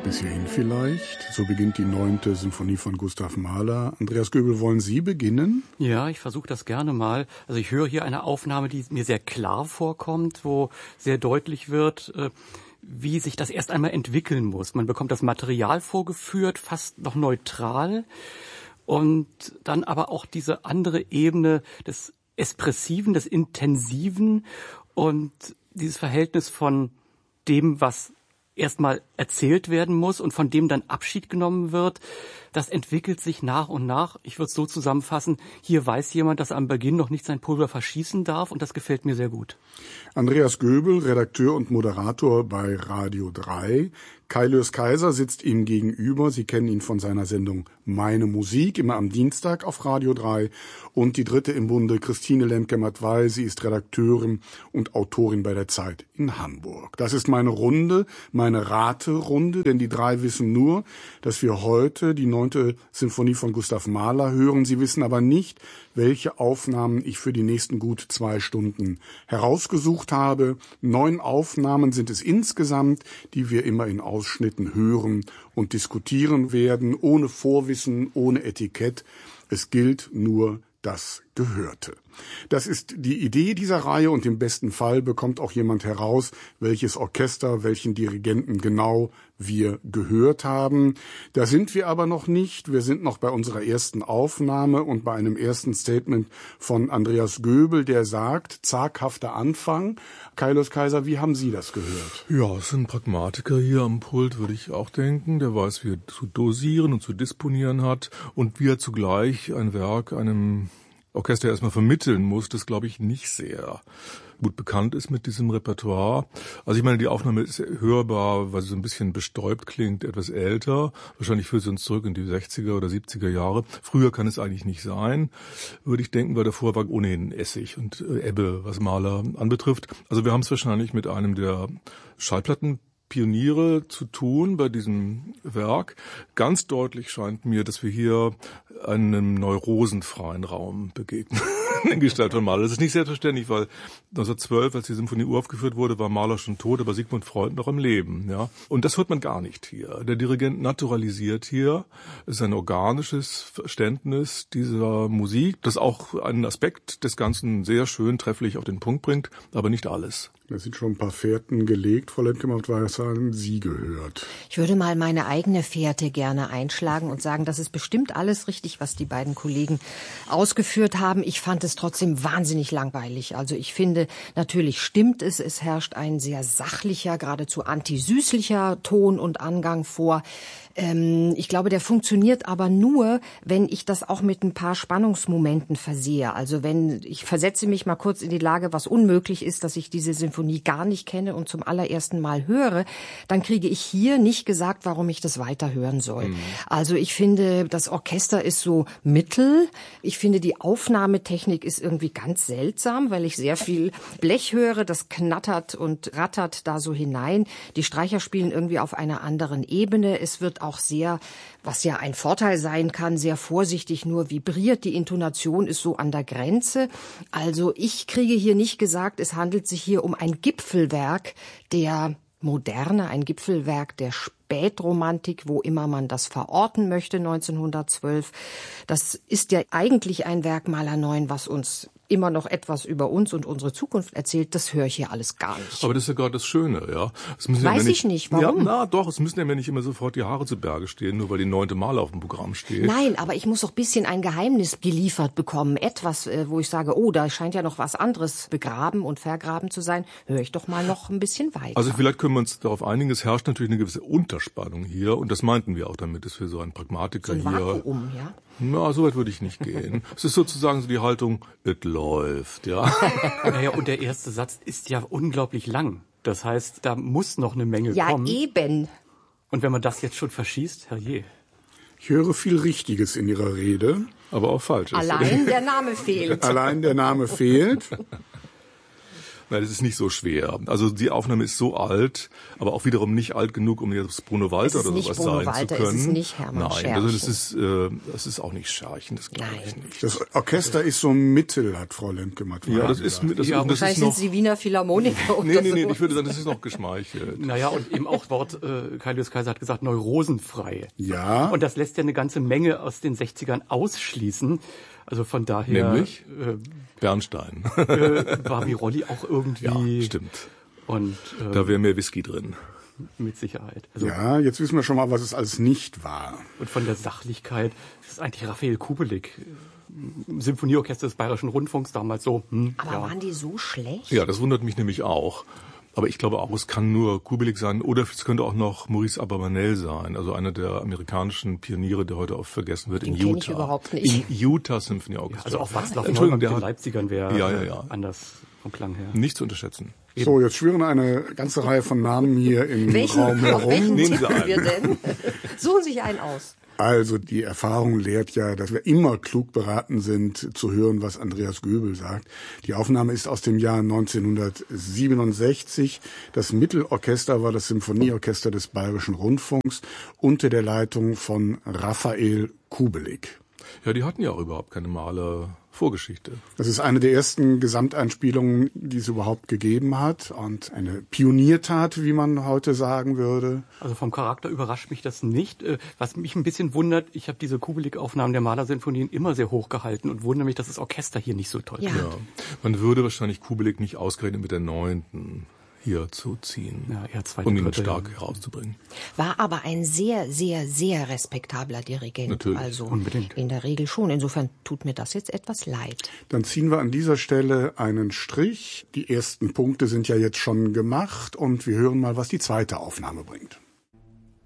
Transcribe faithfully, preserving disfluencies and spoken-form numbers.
bis hierhin vielleicht. So beginnt die neunte Symphonie von Gustav Mahler. Andreas Göbel, wollen Sie beginnen? Ja, ich versuche das gerne mal. Also ich höre hier eine Aufnahme, die mir sehr klar vorkommt, wo sehr deutlich wird, wie sich das erst einmal entwickeln muss. Man bekommt das Material vorgeführt, fast noch neutral. Und dann aber auch diese andere Ebene des Expressiven, des Intensiven und dieses Verhältnis von dem, was erstmal erzählt werden muss und von dem dann Abschied genommen wird, das entwickelt sich nach und nach. Ich würde es so zusammenfassen, hier weiß jemand, dass er am Beginn noch nicht sein Pulver verschießen darf und das gefällt mir sehr gut. Andreas Göbel, Redakteur und Moderator bei Radio drei. Kai Löß-Kaiser sitzt ihm gegenüber. Sie kennen ihn von seiner Sendung Meine Musik, immer am Dienstag auf Radio drei. Und die dritte im Bunde, Christine Lemke-Matwei. Sie ist Redakteurin und Autorin bei der Zeit in Hamburg. Das ist meine Runde, meine Raterunde, denn die drei wissen nur, dass wir heute die neunte Symphonie von Gustav Mahler hören. Sie wissen aber nicht, welche Aufnahmen ich für die nächsten gut zwei Stunden herausgesucht habe. Neun Aufnahmen sind es insgesamt, die wir immer in Ausschnitten hören und diskutieren werden, ohne Vorwissen, ohne Etikett. Es gilt nur das Gehörte. Das ist die Idee dieser Reihe und im besten Fall bekommt auch jemand heraus, welches Orchester, welchen Dirigenten genau wir gehört haben. Da sind wir aber noch nicht. Wir sind noch bei unserer ersten Aufnahme und bei einem ersten Statement von Andreas Göbel, der sagt, zaghafter Anfang. Kai Löß-Kaiser, wie haben Sie das gehört? Ja, es ist ein Pragmatiker hier am Pult, würde ich auch denken. Der weiß, wie er zu dosieren und zu disponieren hat und wie er zugleich ein Werk einem Orchester erstmal vermitteln muss, das glaube ich nicht sehr gut bekannt ist mit diesem Repertoire. Also ich meine, die Aufnahme ist hörbar, weil sie so ein bisschen bestäubt klingt, etwas älter. Wahrscheinlich führt sie uns zurück in die sechziger oder siebziger Jahre. Früher kann es eigentlich nicht sein, würde ich denken, weil davor war ohnehin Essig und Ebbe, was Mahler anbetrifft. Also wir haben es wahrscheinlich mit einem der Schallplatten Pioniere zu tun bei diesem Werk. Ganz deutlich scheint mir, dass wir hier einem neurosenfreien Raum begegnen in Gestalt von Mahler. Das ist nicht selbstverständlich, weil neunzehnhundertzwölf, als die Symphonie uraufgeführt wurde, war Mahler schon tot, aber Sigmund Freud noch am Leben. Ja, und das hört man gar nicht hier. Der Dirigent naturalisiert hier. Es ist ein organisches Verständnis dieser Musik, das auch einen Aspekt des Ganzen sehr schön trefflich auf den Punkt bringt, aber nicht alles. Da sind schon ein paar Fährten gelegt. Frau Lemke-Matwei, was haben Sie gehört? Ich würde mal meine eigene Fährte gerne einschlagen und sagen, das ist bestimmt alles richtig, was die beiden Kollegen ausgeführt haben. Ich fand es trotzdem wahnsinnig langweilig. Also ich finde, natürlich stimmt es, es herrscht ein sehr sachlicher, geradezu antisüßlicher Ton und Angang vor. Ähm, ich glaube, der funktioniert aber nur, wenn ich das auch mit ein paar Spannungsmomenten versehe. Also wenn ich versetze mich mal kurz in die Lage, was unmöglich ist, dass ich diese Symphonie gar nicht kenne und zum allerersten Mal höre, dann kriege ich hier nicht gesagt, warum ich das weiterhören soll. Mhm. Also ich finde, das Orchester ist so mittel. Ich finde, die Aufnahmetechnik ist irgendwie ganz seltsam, weil ich sehr viel Blech höre, das knattert und rattert da so hinein. Die Streicher spielen irgendwie auf einer anderen Ebene. Es wird auch sehr, was ja ein Vorteil sein kann, sehr vorsichtig nur vibriert. Die Intonation ist so an der Grenze. Also ich kriege hier nicht gesagt, es handelt sich hier um ein Gipfelwerk der Moderne, ein Gipfelwerk der Spätromantik, wo immer man das verorten möchte, neunzehnhundertzwölf. Das ist ja eigentlich ein Werk Mahler neun, was uns immer noch etwas über uns und unsere Zukunft erzählt, das höre ich hier alles gar nicht. Aber das ist ja gerade das Schöne, ja. Es müssen Weiß ja ich nicht, warum? Ja, na doch, es müssen ja nicht immer sofort die Haare zu Berge stehen, nur weil die neunte Mal auf dem Programm steht. Nein, aber ich muss doch ein bisschen ein Geheimnis geliefert bekommen. Etwas, wo ich sage, oh, da scheint ja noch was anderes begraben und vergraben zu sein. Höre ich doch mal noch ein bisschen weiter. Also vielleicht können wir uns darauf einigen, es herrscht natürlich eine gewisse Unterspannung hier und das meinten wir auch damit, dass wir so einen Pragmatiker so ein hier... Vakuum, ja? Na, so weit würde ich nicht gehen. Es ist sozusagen so die Haltung, es läuft, ja. Naja, und der erste Satz ist ja unglaublich lang. Das heißt, da muss noch eine Menge ja, kommen. Ja, eben. Und wenn man das jetzt schon verschießt, herrje. Ich höre viel Richtiges in Ihrer Rede. Aber auch Falsches. Allein der Name fehlt. Allein der Name fehlt. Nein, das ist nicht so schwer. Also die Aufnahme ist so alt, aber auch wiederum nicht alt genug, um jetzt Bruno Walter oder sowas Bruno sein Walter, zu können. Es ist nicht Hermann Nein, Scherchen. also das ist, äh, das ist auch nicht Scherchen, das glaube Nein. ich nicht. Das Orchester ist so mittel, hat Frau Lemke-Matt Ja, das ist, das, Ja, das Wahrscheinlich ist noch... sind Sie Wiener Philharmoniker oder Nee, nee, nee, so. ich würde sagen, das ist noch geschmeichelt. Naja, und eben auch Wort, äh, Kaius Kaiser hat gesagt, neurosenfrei. Ja. Und das lässt ja eine ganze Menge aus den sechzigern ausschließen. Also von daher Nämlich? Äh, Bernstein. äh, war Virolli auch irgendwie... Ja, stimmt. Und äh, Da wäre mehr Whisky drin. mit Sicherheit. Also, Ja, jetzt wissen wir schon mal, was es alles nicht war. Und von der Sachlichkeit, das ist eigentlich Raphael Kubelik, im Symphonieorchester des Bayerischen Rundfunks, damals so. Hm, Aber ja. waren die so schlecht? Ja, das wundert mich nämlich auch. Aber ich glaube auch, es kann nur Kubelik sein oder es könnte auch noch Maurice Abravanel sein, also einer der amerikanischen Pioniere, der heute oft vergessen wird, Den in kenn Utah. ich überhaupt nicht. In Utah Symphony Orchestra. Also auch Václav Entschuldigung, Neumann mit der den hat Leipzigern wäre Ja, ja, ja. anders vom Klang her. nicht zu unterschätzen. So, jetzt schwirren eine ganze Reihe von Namen hier im Welchen, Raum auf welchen herum. Nehmen Sie tippen einen. wir denn? Suchen Sie sich einen aus. Also die Erfahrung lehrt ja, dass wir immer klug beraten sind, zu hören, was Andreas Göbel sagt. Die Aufnahme ist aus dem Jahr neunzehnhundertsiebenundsechzig. Das Mittelorchester war das Symphonieorchester des Bayerischen Rundfunks unter der Leitung von Raphael Kubelik. Ja, die hatten ja auch überhaupt keine Maler-Vorgeschichte. Das ist eine der ersten Gesamteinspielungen, die es überhaupt gegeben hat und eine Pioniertat, wie man heute sagen würde. Also vom Charakter überrascht mich das nicht. Äh, Was mich ein bisschen wundert, ich habe diese Kubelik-Aufnahmen der Malersinfonien immer sehr hoch gehalten und wundere mich, dass das Orchester hier nicht so toll Ja. klingt. Ja. Man würde wahrscheinlich Kubelik nicht ausgerechnet mit der neunten hier zu ziehen, Ja, eher zweite, um ihn dritte, stark ja. herauszubringen. War aber ein sehr, sehr, sehr respektabler Dirigent. Natürlich, also unbedingt. in der Regel schon. Insofern tut mir das jetzt etwas leid. Dann ziehen wir an dieser Stelle einen Strich. Die ersten Punkte sind ja jetzt schon gemacht und wir hören mal, was die zweite Aufnahme bringt.